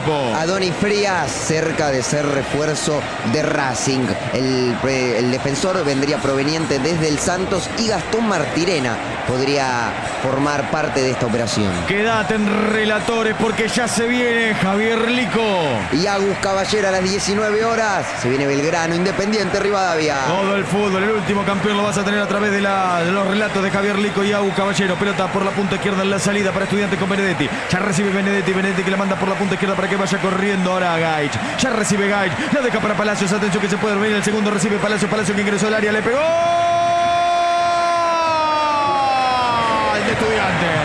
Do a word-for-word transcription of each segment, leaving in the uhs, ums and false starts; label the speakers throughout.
Speaker 1: equipo.
Speaker 2: Adonis Frías, cerca de ser refuerzo de Racing. El, el defensor vendría proveniente desde el Santos y Gastón Martirena podría formar parte de esta operación.
Speaker 1: Quédate en relatores porque ya se viene Javier Lico.
Speaker 2: Y Agus Caballero a las diecinueve horas. Se viene Belgrano, Independiente, Rivadavia.
Speaker 1: Todo el fútbol, el último campeón lo vas a tener a través de, la, de los relatos de Javier Lico y Agus Caballero. Pelota por la punta izquierda en la salida para Estudiantes con Benedetti. Ya recibe Benedetti, Benedetti que la manda por la punta izquierda para que vaya corriendo ahora a Gaich. Ya recibe Gaich, la deja para Palacios. Atención que se puede venir el segundo, recibe Palacios. Palacios que ingresó al área, le pegó. El de Estudiantes.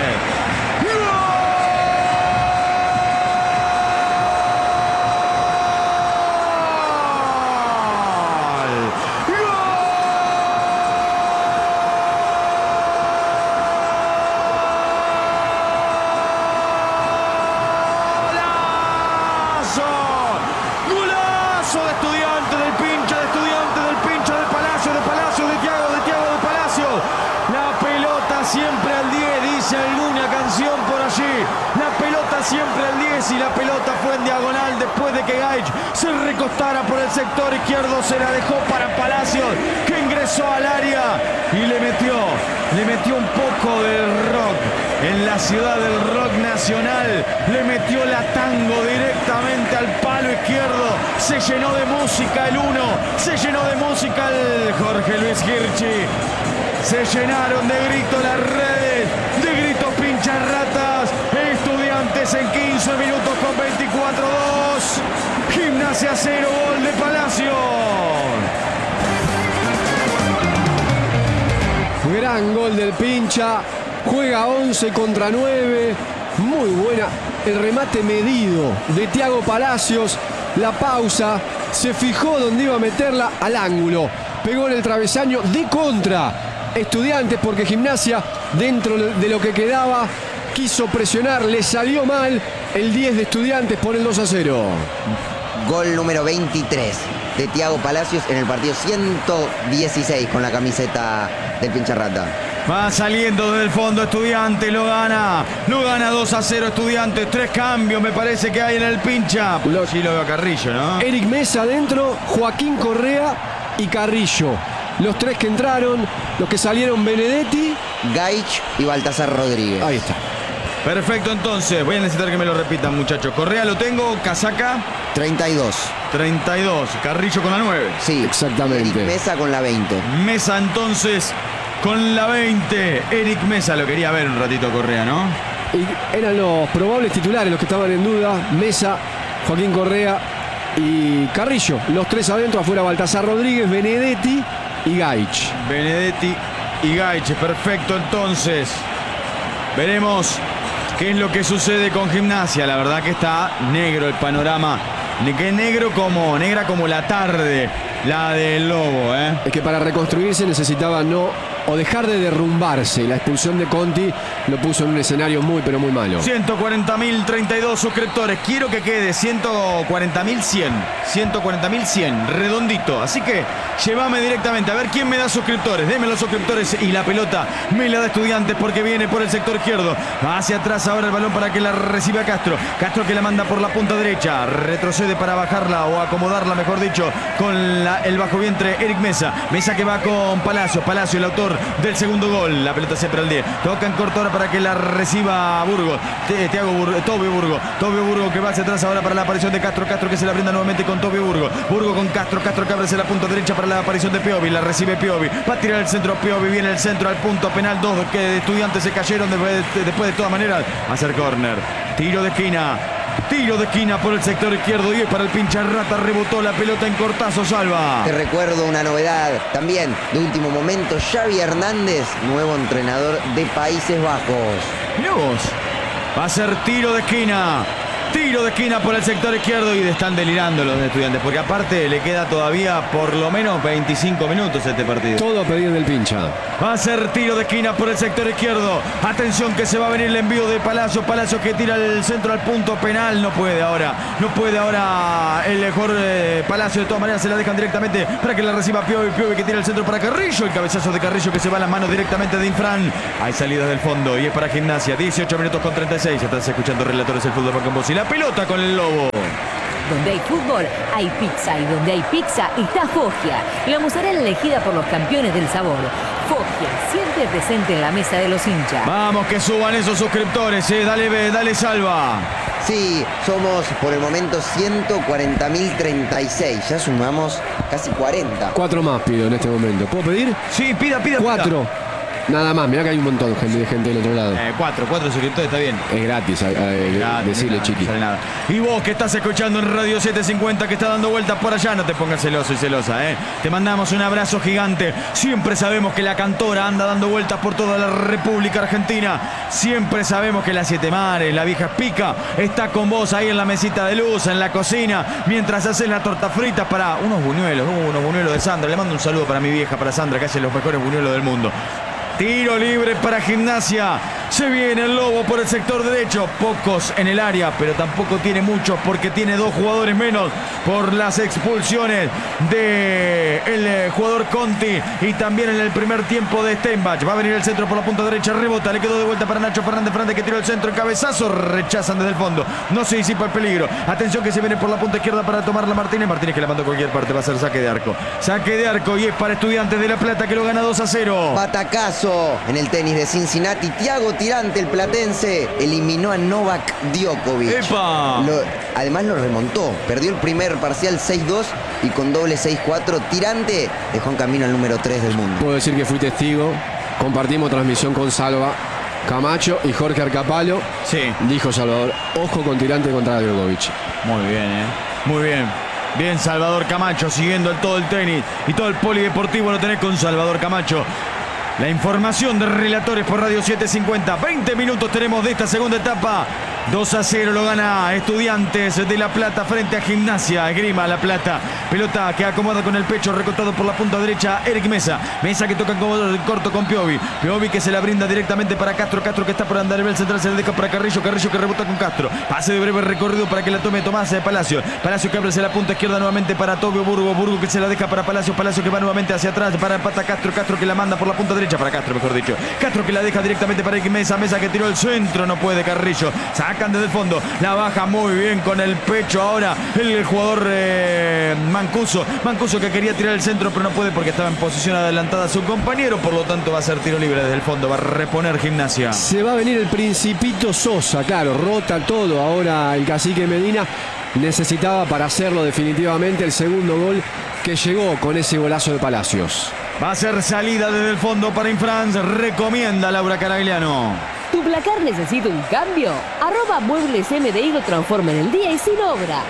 Speaker 1: Golazo de Estudiantes, del pincha de Estudiantes, del pincha de Palacio, de Palacio, de Thiago, de Thiago, de Palacio. La pelota siempre al diez, dice alguna canción por allí. La pelota siempre al diez y la pelota fue en diagonal después de que Gaich se recostara por el sector izquierdo. Se la dejó para Palacios, que ingresó al área y le metió, le metió un poco del rock. En la ciudad del rock nacional le metió la tango directamente al palo izquierdo. Se llenó de música el uno, se llenó de música el Jorge Luis Hirschi. Se llenaron de gritos las redes, de gritos pincharratas. Estudiantes en quince minutos con veinticuatro dos. Gimnasia cero, gol de Palacio.
Speaker 3: Gran gol del pincha. Juega once contra nueve. Muy buena. El remate medido de Thiago Palacios. La pausa. Se fijó dónde iba a meterla al ángulo. Pegó en el travesaño de contra. Estudiantes porque Gimnasia, dentro de lo que quedaba, quiso presionar. Le salió mal. El diez de Estudiantes por el dos a cero.
Speaker 2: Gol número veintitrés de Thiago Palacios en el partido ciento dieciséis con la camiseta del Pincharrata.
Speaker 1: Va saliendo desde el fondo Estudiantes, lo gana, lo gana dos a cero Estudiantes, tres cambios me parece que hay en el pincha.
Speaker 3: Lo,
Speaker 1: sí lo veo a Carrillo, ¿no?
Speaker 3: Eric Mesa adentro, Joaquín Correa y Carrillo. Los tres que entraron, los que salieron Benedetti,
Speaker 2: Gaich y Baltasar Rodríguez.
Speaker 3: Ahí está.
Speaker 1: Perfecto, entonces, voy a necesitar que me lo repitan, muchachos. Correa lo tengo, casaca.
Speaker 2: treinta y dos.
Speaker 1: treinta y dos, Carrillo con la nueve.
Speaker 2: Sí,
Speaker 3: exactamente.
Speaker 2: Eric Mesa con la veinte.
Speaker 1: Mesa entonces con la veinte. Eric Mesa lo quería ver un ratito Correa, ¿no?
Speaker 3: Y eran los probables titulares los que estaban en duda. Mesa, Joaquín Correa y Carrillo. Los tres adentro, afuera Baltasar Rodríguez, Benedetti y Gaich.
Speaker 1: Benedetti y Gaich, perfecto entonces. Veremos qué es lo que sucede con Gimnasia. La verdad que está negro el panorama. Que negro como, negra como la tarde, la del Lobo, ¿eh?
Speaker 3: Es que para reconstruirse necesitaba no o dejar de derrumbarse. La expulsión de Conti lo puso en un escenario muy pero muy malo.
Speaker 1: ciento cuarenta mil treinta y dos suscriptores. Quiero que quede ciento cuarenta mil cien. ciento cuarenta mil cien, redondito. Así que llévame directamente a ver quién me da suscriptores. Deme los suscriptores y la pelota me la da Estudiantes porque viene por el sector izquierdo. Hacia atrás ahora el balón para que la reciba Castro. Castro que la manda por la punta derecha. Retrocede para bajarla o acomodarla, mejor dicho, con la, el bajo vientre Eric Mesa. Mesa que va con Palacio. Palacio, el autor del segundo gol. La pelota siempre al diez. Toca en corto ahora para que la reciba Burgo. Thiago Burgo, Tobio Burgo. Tobio Burgo que va hacia atrás ahora para la aparición de Castro. Castro que se la brinda nuevamente con Tobio Burgo. Burgo con Castro. Castro que abre hacia la punta derecha para la aparición de Piovi. La recibe Piovi. Va a tirar el centro Piovi. Viene el centro al punto penal. Dos que Estudiantes se cayeron después de, después de todas maneras. Va a ser córner. Tiro de esquina. Tiro de esquina por el sector izquierdo y es para el Pincharrata. Rebotó la pelota en cortazo, Salva.
Speaker 2: Te recuerdo una novedad también de último momento. Xavi Hernández, nuevo entrenador de Países Bajos.
Speaker 1: Mirá vos. Va a ser tiro de esquina. Tiro de esquina por el sector izquierdo y están delirando los Estudiantes, porque aparte le queda todavía por lo menos veinticinco minutos este partido.
Speaker 3: Todo a pedir del pincha.
Speaker 1: Va a ser tiro de esquina por el sector izquierdo. Atención que se va a venir el envío de Palacio. Palacio que tira el centro al punto penal. No puede ahora. No puede ahora el mejor eh, Palacio. De todas maneras se la dejan directamente para que la reciba Piovi. Piovi que tira el centro para Carrillo. El cabezazo de Carrillo que se va a las manos directamente de Infran. Hay salida del fondo y es para Gimnasia. dieciocho minutos con treinta y seis. Estás escuchando Relatores del Fútbol con vos. Y la pelota con el Lobo.
Speaker 4: Donde hay fútbol, hay pizza. Y donde hay pizza, está Foggia. La mozzarella elegida por los campeones del sabor. Foggia, siempre presente en la mesa de los hinchas.
Speaker 1: Vamos, que suban esos suscriptores, eh. Dale, dale, Salva.
Speaker 2: Sí, somos por el momento ciento cuarenta mil treinta y seis. Ya sumamos casi cuarenta.
Speaker 3: Cuatro más pido en este momento. ¿Puedo pedir?
Speaker 1: Sí, pida, pida.
Speaker 3: Cuatro.
Speaker 1: Pida.
Speaker 3: Nada más, mirá que hay un montón de gente, de gente del otro lado.
Speaker 1: Eh, cuatro, cuatro suscriptores, está bien.
Speaker 3: Es gratis, eh,
Speaker 1: Nada,
Speaker 3: decirle,
Speaker 1: nada,
Speaker 3: chiqui.
Speaker 1: no sale nada. Y vos que estás escuchando en Radio setecientos cincuenta, que está dando vueltas por allá, no te pongas celoso y celosa, ¿eh? Te mandamos un abrazo gigante. Siempre sabemos que la cantora anda dando vueltas por toda la República Argentina. Siempre sabemos que la Siete Mares, la vieja Pica, está con vos ahí en la mesita de luz, en la cocina, mientras haces la torta frita para unos buñuelos, uh, unos buñuelos de Sandra. Le mando un saludo para mi vieja, para Sandra, que hace los mejores buñuelos del mundo. Tiro libre para Gimnasia. Se viene el Lobo por el sector derecho. Pocos en el área, pero tampoco tiene muchos porque tiene dos jugadores menos por las expulsiones del jugador Conti y también en el primer tiempo de Steinbach. Va a venir el centro por la punta derecha, rebota, le quedó de vuelta para Nacho Fernández Fernández, que tiró el centro, el cabezazo, rechazan desde el fondo. No se disipa el peligro. Atención que se viene por la punta izquierda para tomarla Martínez. Martínez que la mandó a cualquier parte, va a ser saque de arco. Saque de arco y es para Estudiantes de La Plata, que lo gana dos a cero.
Speaker 2: Batacazo en el tenis de Cincinnati. Thiago Tirante, el platense, eliminó a Novak Djokovic.
Speaker 1: ¡Epa!
Speaker 2: Lo, además lo remontó. Perdió el primer parcial seis dos y con doble seis cuatro. Tirante dejó en camino al número tres del mundo.
Speaker 3: Puedo decir que fui testigo. Compartimos transmisión con Salva Camacho y Jorge Arcapalo.
Speaker 1: Sí.
Speaker 3: Dijo Salvador, ojo con Tirante contra Djokovic.
Speaker 1: Muy bien, ¿eh? Muy bien. Bien, Salvador Camacho, siguiendo el, todo el tenis y todo el polideportivo lo tenés con Salvador Camacho. La información de relatores por Radio setecientos cincuenta. veinte minutos tenemos de esta segunda etapa. dos a cero lo gana Estudiantes de La Plata frente a Gimnasia. Esgrima La Plata. Pelota que acomoda con el pecho, recortado por la punta derecha. Eric Mesa. Mesa que toca en corto con Piovi. Piovi que se la brinda directamente para Castro. Castro que está por andar en el central. Se le deja para Carrillo. Carrillo que rebota con Castro. Pase de breve recorrido para que la tome Tomás de Palacio. Palacio que abre la punta izquierda nuevamente para Tobio Burgo. Burgo que se la deja para Palacio. Palacio que va nuevamente hacia atrás para empata Castro. Castro que la manda por la punta derecha para Castro, mejor dicho. Castro que la deja directamente para Eric Mesa. Mesa que tiró el centro. No puede Carrillo. Sacan desde el fondo. La baja muy bien con el pecho ahora el jugador eh, Mancuso. Mancuso que quería tirar el centro pero no puede porque estaba en posición adelantada a su compañero. Por lo tanto va a ser tiro libre desde el fondo. Va a reponer Gimnasia.
Speaker 3: Se va a venir el Principito Sosa. Claro, rota todo ahora el cacique Medina. Necesitaba para hacerlo definitivamente el segundo gol que llegó con ese golazo de Palacios.
Speaker 1: Va a ser salida desde el fondo para Infrance. Recomienda Laura Caragliano.
Speaker 4: ¿Tu placar necesita un cambio? Arroba Muebles M D I lo transforma en el día y sin obra.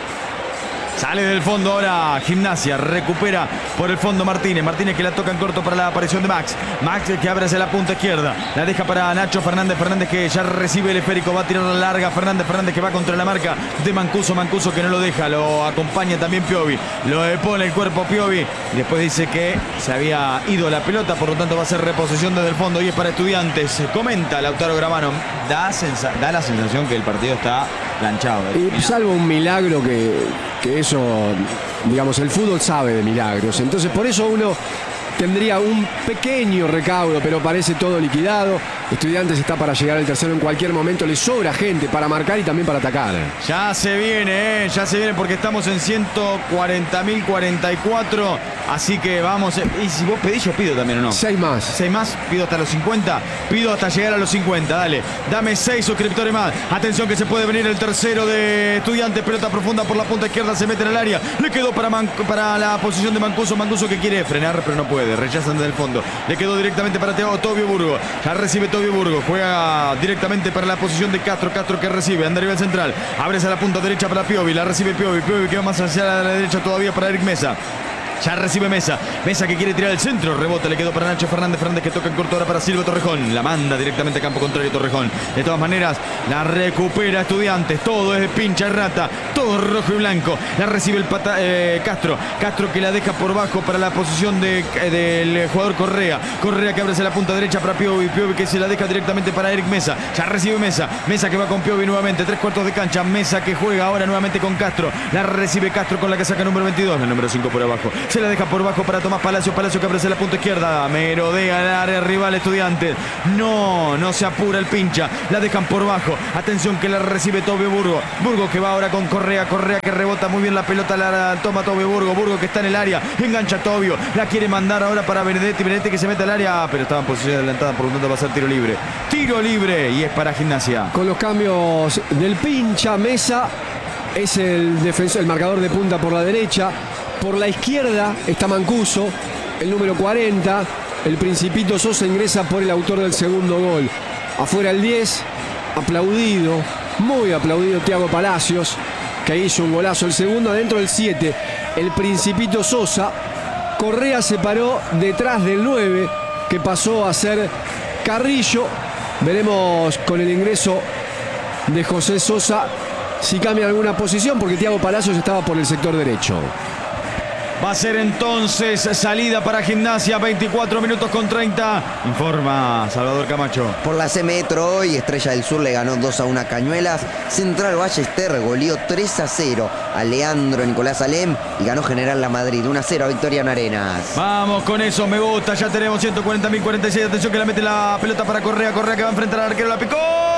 Speaker 1: Sale del fondo ahora Gimnasia, recupera por el fondo Martínez. Martínez que la toca en corto para la aparición de Max. Max que abre hacia la punta izquierda. La deja para Nacho Fernández. Fernández que ya recibe el esférico. Va a tirar la larga. Fernández Fernández que va contra la marca de Mancuso. Mancuso que no lo deja. Lo acompaña también Piovi. Lo pone el cuerpo Piovi. Y después dice que se había ido la pelota. Por lo tanto va a ser reposición desde el fondo. Y es para Estudiantes. Comenta Lautaro Gramano. Da, sensa- da la sensación que el partido está planchado.
Speaker 3: Y salvo un milagro que, que eso, digamos, el fútbol sabe de milagros. Entonces por eso uno tendría un pequeño recaudo, pero parece todo liquidado. Estudiantes está para llegar al tercero en cualquier momento. Le sobra gente para marcar y también para atacar.
Speaker 1: Ya se viene, ¿eh? Ya se viene porque estamos en ciento cuarenta mil cuarenta y cuatro. Así que vamos. eh, Y si vos pedís, yo pido también, ¿o no?
Speaker 3: Seis más.
Speaker 1: Seis más, pido hasta los cincuenta. Pido hasta llegar a los cincuenta, dale. Dame seis suscriptores más. Atención que se puede venir el tercero de Estudiantes. Pelota profunda por la punta izquierda, se mete en el área. Le quedó para, Man- para la posición de Mancuso. Mancuso que quiere frenar, pero no puede. Rechazan desde el fondo. Le quedó directamente para Teo Tobio Burgo. Ya recibe Tobio Burgo. Juega directamente para la posición de Castro. Castro que recibe. Anda a nivel central. Abre a la punta derecha para Piovi. La recibe Piovi. Piovi que va más hacia la derecha todavía para Eric Mesa. Ya recibe Mesa. Mesa que quiere tirar el centro. Rebota, le quedó para Nacho Fernández. Fernández que toca en corto ahora para Silvio Torrejón. La manda directamente a campo contrario Torrejón. De todas maneras, la recupera Estudiantes. Todo es de pincha y rata. Todo rojo y blanco. La recibe el pata, eh, Castro. Castro que la deja por bajo para la posición de, eh, del jugador Correa. Correa que abre hacia la punta derecha para Piovi. Piovi que se la deja directamente para Eric Mesa. Ya recibe Mesa. Mesa que va con Piovi nuevamente. Tres cuartos de cancha. Mesa que juega ahora nuevamente con Castro. La recibe Castro con la casaca número veintidós. El número cinco por abajo. Se la deja por bajo para Tomás Palacio. Palacio que abre hacia la punta izquierda. Merodea el área rival Estudiantes. No, no se apura el pincha. La dejan por bajo. Atención que la recibe Tobio Burgo. Burgo que va ahora con Correa. Correa, Correa que rebota muy bien la pelota, la toma Tobio Burgo, Burgo que está en el área, engancha a Tobio, la quiere mandar ahora para Benedetti, Benedetti que se mete al área, pero estaba en posición adelantada, por lo tanto va a ser tiro libre. Tiro libre y es para Gimnasia.
Speaker 3: Con los cambios del Pincha, Mesa es el defensor, el marcador de punta por la derecha. Por la izquierda está Mancuso, el número cuarenta. El Principito Sosa ingresa por el autor del segundo gol. Afuera el diez, aplaudido, muy aplaudido Thiago Palacios, que hizo un golazo. El segundo adentro del siete, el Principito Sosa. Correa se paró detrás del nueve, que pasó a ser Carrillo. Veremos con el ingreso de José Sosa si cambia alguna posición, porque Thiago Palacios estaba por el sector derecho.
Speaker 1: Va a ser entonces salida para Gimnasia, veinticuatro minutos con treinta. Informa Salvador Camacho.
Speaker 2: Por la C Metro hoy, Estrella del Sur le ganó dos a uno a Cañuelas. Central Ballester goleó tres a cero a Leandro Nicolás Alem y ganó General La Madrid uno a cero a Victoriano Arenas.
Speaker 1: Vamos con eso, me gusta. Ya tenemos ciento cuarenta mil cuarenta y seis. Atención que la mete la pelota para Correa. Correa que va a enfrentar al arquero, la picó.